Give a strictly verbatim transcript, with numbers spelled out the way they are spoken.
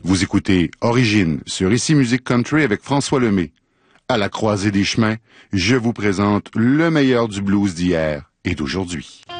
Vous écoutez Origine sur Ici Musique Country avec François Lemay. À la croisée des chemins, je vous présente le meilleur du blues d'hier et d'aujourd'hui.